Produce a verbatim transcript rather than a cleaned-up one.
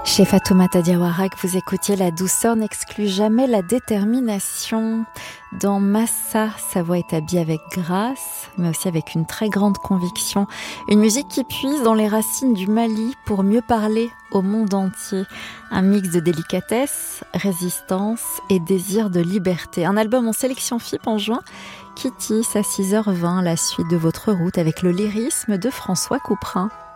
Chez Fatoumata Diawara, que vous écoutiez, la douceur n'exclut jamais la détermination. Dans Massa, sa voix est habillée avec grâce, mais aussi avec une très grande conviction. Une musique qui puise dans les racines du Mali pour mieux parler au monde entier. Un mix de délicatesse, résistance et désir de liberté. Un album en sélection F I P en juin qui tisse à six heures vingt la suite de votre route avec le lyrisme de François Couperin.